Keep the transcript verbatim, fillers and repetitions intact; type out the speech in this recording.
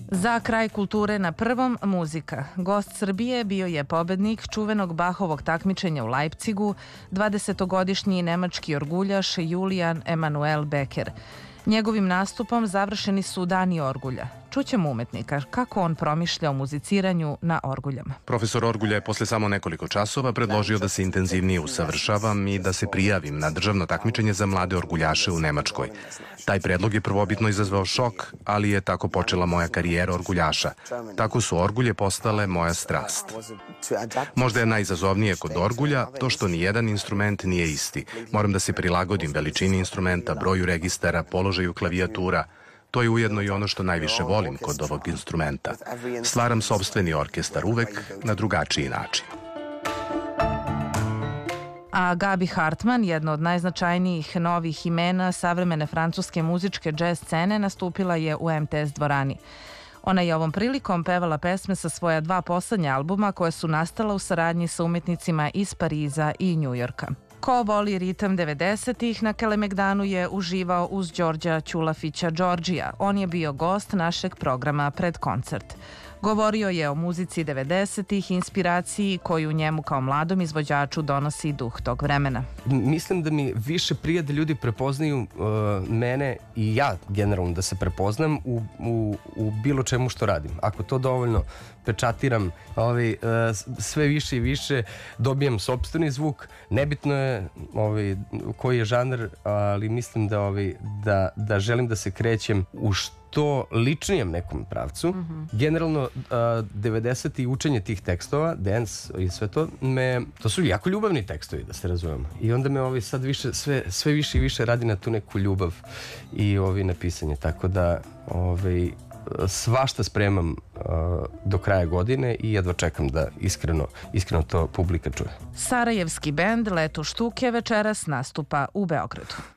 Za kraj kulture na prvom muzika. Gost Srbije bio je pobednik čuvenog Bahovog takmičenja u Leipcigu, dvadesetogodišnji nemački orguljaš Julian Emanuel Becker. Njegovim nastupom završeni su Dani orgulja. Čućemo umetnika kako on promišlja o muziciranju na orguljama. Profesor Orgulja je posle samo nekoliko časova predložio da se intenzivnije usavršavam i da se prijavim na državno takmičenje za mlade orguljaše u Nemačkoj. Taj predlog je prvobitno izazvao šok, ali je tako počela moja karijera orguljaša. Tako su orgulje postale moja strast. Možda je najizazovnije kod orgulja to što ni jedan instrument nije isti. Moram da se prilagodim veličini instrumenta, broju registara, položaju klavijatura. To je ujedno i ono što najviše volim kod ovog instrumenta. Stvaram sopstveni orkestar uvek na drugačiji način. A Gabi Hartman, jedna od najznačajnijih novih imena savremene francuske muzičke džez scene, nastupila je u em te es dvorani. Ona je ovom prilikom pevala pesme sa svoja dva poslednja albuma koje su nastala u saradnji sa umetnicima iz Pariza i Njujorka. Ko voli ritam devedesetih na Kalemegdanu je uživao uz Đorđa Ćulafića Đorđija. On je bio gost našeg programa pred koncert. Govorio je o muzici devedesetih, inspiraciji koju njemu kao mladom izvođaču donosi duh tog vremena. Mislim da mi više prija da ljudi prepoznaju uh, mene i ja generalno da se prepoznam u, u, u bilo čemu što radim. Ako to dovoljno pečatiram ovaj, uh, sve više i više, dobijam sopstveni zvuk. Nebitno je ovaj, koji je žanr, ali mislim da, ovaj, da, da želim da se krećem u što to ličnijem nekom pravcu. Mm-hmm. Generalno, uh, devedeseti i učenje tih tekstova, dance i sve to, me, to su jako ljubavni tekstovi, da se razumemo. I onda me ovi sad više, sve, sve više i više radi na tu neku ljubav i ovi na pisanje. Tako da ovi, svašta spremam uh, do kraja godine i jedva čekam da iskreno, iskreno to publika čuje. Sarajevski bend Leto štuke večeras nastupa u Beogradu.